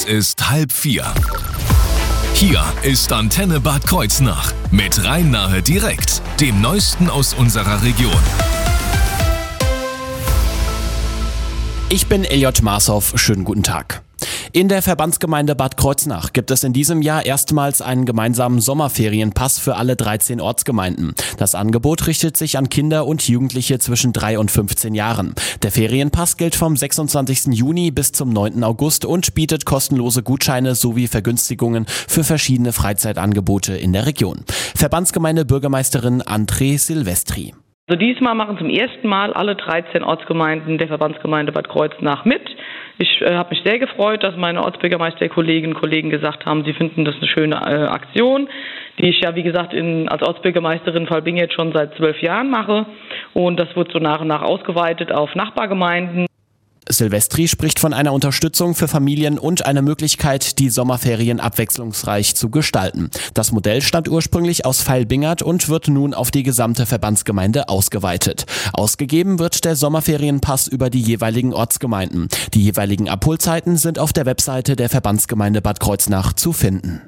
Es ist 3:30. Hier ist Antenne Bad Kreuznach mit Rhein-Nahe direkt, dem Neuesten aus unserer Region. Ich bin Elliot Marshoff, schönen guten Tag. In der Verbandsgemeinde Bad Kreuznach gibt es in diesem Jahr erstmals einen gemeinsamen Sommerferienpass für alle 13 Ortsgemeinden. Das Angebot richtet sich an Kinder und Jugendliche zwischen 3 und 15 Jahren. Der Ferienpass gilt vom 26. Juni bis zum 9. August und bietet kostenlose Gutscheine sowie Vergünstigungen für verschiedene Freizeitangebote in der Region. Verbandsgemeinde Bürgermeisterin André Silvestri. Also diesmal machen zum ersten Mal alle 13 Ortsgemeinden der Verbandsgemeinde Bad Kreuznach mit. Ich habe mich sehr gefreut, dass meine Ortsbürgermeisterkolleginnen und Kollegen gesagt haben, sie finden das eine schöne Aktion, die ich ja wie gesagt als Ortsbürgermeisterin Valbing jetzt schon seit 12 Jahren mache. Und das wird so nach und nach ausgeweitet auf Nachbargemeinden. Silvestri spricht von einer Unterstützung für Familien und einer Möglichkeit, die Sommerferien abwechslungsreich zu gestalten. Das Modell stammt ursprünglich aus Vailbingert und wird nun auf die gesamte Verbandsgemeinde ausgeweitet. Ausgegeben wird der Sommerferienpass über die jeweiligen Ortsgemeinden. Die jeweiligen Abholzeiten sind auf der Webseite der Verbandsgemeinde Bad Kreuznach zu finden.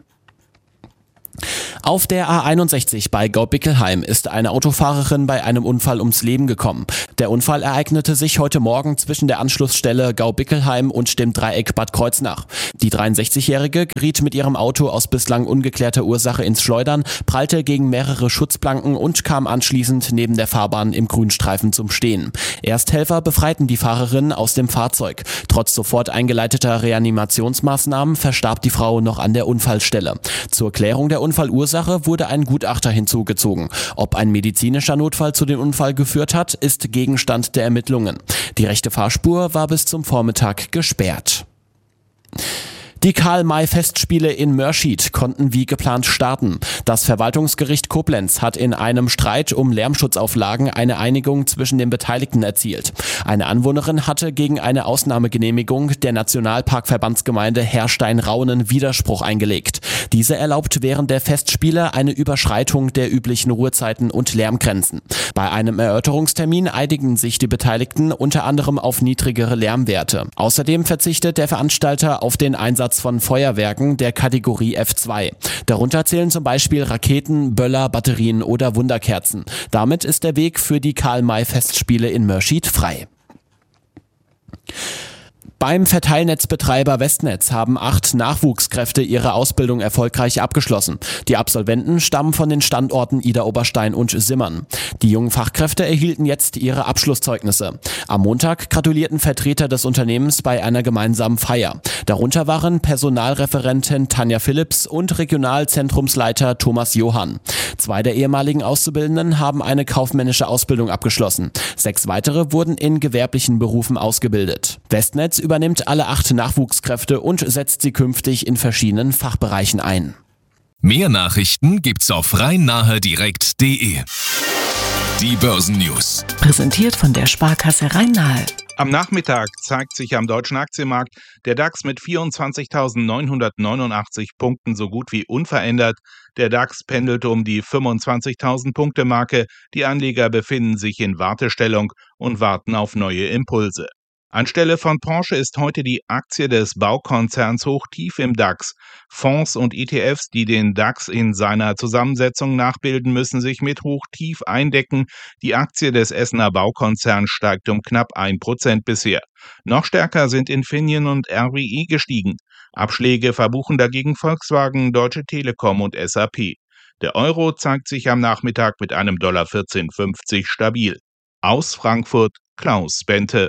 Auf der A61 bei Gaubickelheim ist eine Autofahrerin bei einem Unfall ums Leben gekommen. Der Unfall ereignete sich heute Morgen zwischen der Anschlussstelle Gaubickelheim und dem Dreieck Bad Kreuznach. Die 63-Jährige geriet mit ihrem Auto aus bislang ungeklärter Ursache ins Schleudern, prallte gegen mehrere Schutzplanken und kam anschließend neben der Fahrbahn im Grünstreifen zum Stehen. Ersthelfer befreiten die Fahrerin aus dem Fahrzeug. Trotz sofort eingeleiteter Reanimationsmaßnahmen verstarb die Frau noch an der Unfallstelle. Zur Klärung der Unfallursache wurde ein Gutachter hinzugezogen. Ob ein medizinischer Notfall zu dem Unfall geführt hat, ist Gegenstand der Ermittlungen. Die rechte Fahrspur war bis zum Vormittag gesperrt. Die Karl-May-Festspiele in Mörschid konnten wie geplant starten. Das Verwaltungsgericht Koblenz hat in einem Streit um Lärmschutzauflagen eine Einigung zwischen den Beteiligten erzielt. Eine Anwohnerin hatte gegen eine Ausnahmegenehmigung der Nationalparkverbandsgemeinde Herrstein-Raunen Widerspruch eingelegt. Diese erlaubt während der Festspiele eine Überschreitung der üblichen Ruhezeiten und Lärmgrenzen. Bei einem Erörterungstermin einigen sich die Beteiligten unter anderem auf niedrigere Lärmwerte. Außerdem verzichtet der Veranstalter auf den Einsatz von Feuerwerken der Kategorie F2. Darunter zählen zum Beispiel Raketen, Böller, Batterien oder Wunderkerzen. Damit ist der Weg für die Karl-May-Festspiele in Mörschid frei. Beim Verteilnetzbetreiber Westnetz haben 8 Nachwuchskräfte ihre Ausbildung erfolgreich abgeschlossen. Die Absolventen stammen von den Standorten Idar-Oberstein und Simmern. Die jungen Fachkräfte erhielten jetzt ihre Abschlusszeugnisse. Am Montag gratulierten Vertreter des Unternehmens bei einer gemeinsamen Feier. Darunter waren Personalreferentin Tanja Philipps und Regionalzentrumsleiter Thomas Johann. 2 der ehemaligen Auszubildenden haben eine kaufmännische Ausbildung abgeschlossen. 6 weitere wurden in gewerblichen Berufen ausgebildet. Westnetz übernimmt alle 8 Nachwuchskräfte und setzt sie künftig in verschiedenen Fachbereichen ein. Mehr Nachrichten gibt's auf rhein-nahe-direkt.de. Die Börsennews. Präsentiert von der Sparkasse Rhein-Nahe. Am Nachmittag zeigt sich am deutschen Aktienmarkt der DAX mit 24.989 Punkten so gut wie unverändert. Der DAX pendelt um die 25.000 Punkte Marke. Die Anleger befinden sich in Wartestellung und warten auf neue Impulse. Anstelle von Porsche ist heute die Aktie des Baukonzerns hoch tief im DAX. Fonds und ETFs, die den DAX in seiner Zusammensetzung nachbilden, müssen sich mit hoch tief eindecken. Die Aktie des Essener Baukonzerns steigt um knapp 1% bisher. Noch stärker sind Infineon und RWE gestiegen. Abschläge verbuchen dagegen Volkswagen, Deutsche Telekom und SAP. Der Euro zeigt sich am Nachmittag mit einem $14,50 stabil. Aus Frankfurt, Klaus Bente.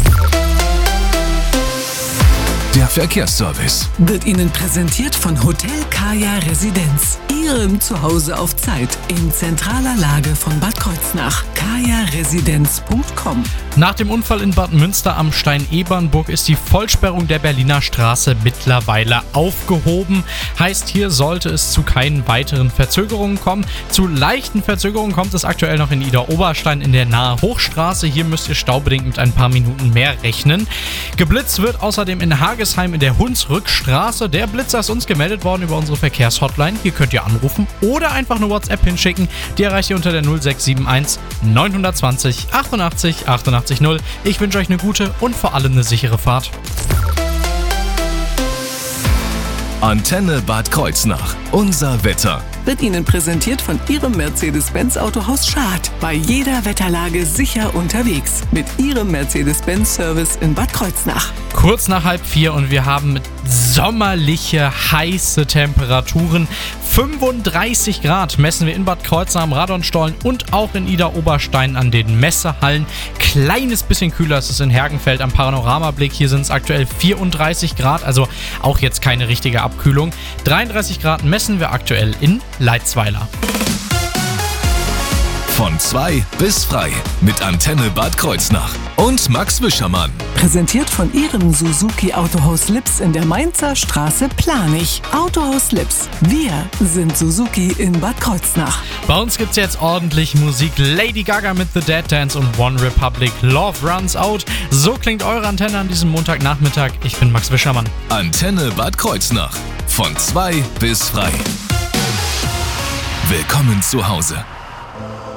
Der Verkehrsservice Wird Ihnen präsentiert von Hotel Kaya Residenz. Ihrem Zuhause auf Zeit in zentraler Lage von Bad Kreuznach. kajaresidenz.com. Nach dem Unfall in Bad Münster am Stein-Ebernburg ist die Vollsperrung der Berliner Straße mittlerweile aufgehoben. Heißt, hier sollte es zu keinen weiteren Verzögerungen kommen. Zu leichten Verzögerungen kommt es aktuell noch in Idar-Oberstein in der Nahe Hochstraße. Hier müsst ihr staubedingt mit ein paar Minuten mehr rechnen. Geblitzt wird außerdem in Hagesheim in der Hunsrückstraße. Der Blitzer ist uns gemeldet worden über unsere Verkehrshotline. Hier könnt ihr anrufen oder einfach eine WhatsApp hinschicken. Die erreicht ihr unter der 0671 920 88 88 0. Ich wünsche euch eine gute und vor allem eine sichere Fahrt. Antenne Bad Kreuznach. Unser Wetter. Wird Ihnen präsentiert von Ihrem Mercedes-Benz Autohaus Schad. Bei jeder Wetterlage sicher unterwegs. Mit Ihrem Mercedes-Benz-Service in Bad Kreuznach. Kurz nach 3:30 und wir haben sommerliche, heiße Temperaturen. 35 Grad messen wir in Bad Kreuznach am Radonstollen und auch in Idar-Oberstein an den Messehallen. Kleines bisschen kühler ist es in Hergenfeld am Panoramablick. Hier sind es aktuell 34 Grad, also auch jetzt keine richtige Abkühlung. 33 Grad messen wir aktuell in Leitzweiler. Von 2 bis frei mit Antenne Bad Kreuznach und Max Wischermann. Präsentiert von Ihrem Suzuki Autohaus Lips in der Mainzer Straße Planich. Autohaus Lips. Wir sind Suzuki in Bad Kreuznach. Bei uns gibt's jetzt ordentlich Musik. Lady Gaga mit The Dead Dance und One Republic. Love Runs Out. So klingt eure Antenne an diesem Montagnachmittag. Ich bin Max Wischermann. Antenne Bad Kreuznach. Von 2 bis frei. Willkommen zu Hause.